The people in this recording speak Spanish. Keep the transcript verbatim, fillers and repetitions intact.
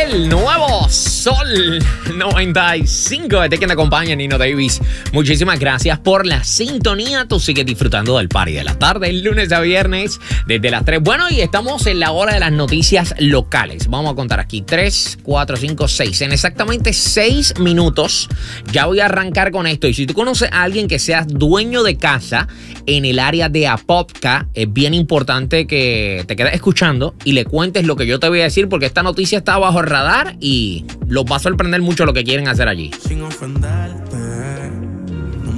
el nuevo Sol noventa y cinco. Este quien te acompaña, Nino Davis. Muchísimas gracias por la sintonía. Tú sigues disfrutando del party de la tarde, lunes a viernes, desde las tres. Bueno, y estamos en la hora de las noticias locales. Vamos a contar aquí tres, cuatro, cinco, seis. En exactamente seis minutos ya voy a arrancar con esto. Y si tú conoces a alguien que seas dueño de casa en el área de Apopka, es bien importante que te quedes escuchando y le cuentes lo que yo te voy a decir, porque esta noticia está bajo el radar y los va a sorprender mucho lo que quieren hacer allí. Sin ofenderte,